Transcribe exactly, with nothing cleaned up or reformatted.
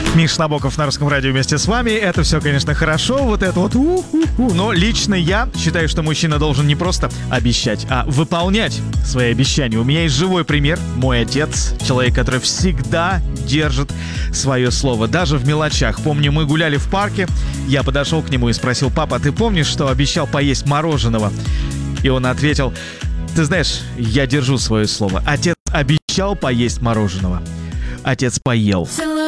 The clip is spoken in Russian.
Миш Набоков на Русском радио вместе с вами. Это все, конечно, хорошо, вот это вот у-ху-ху. Но лично я считаю, что мужчина должен не просто обещать, а выполнять свои обещания. У меня есть живой пример. Мой отец, человек, который всегда держит свое слово, даже в мелочах. Помню, мы гуляли в парке, я подошел к нему и спросил: папа, ты помнишь, что обещал поесть мороженого? И он ответил: ты знаешь, я держу свое слово. Отец обещал поесть мороженого. Отец поел.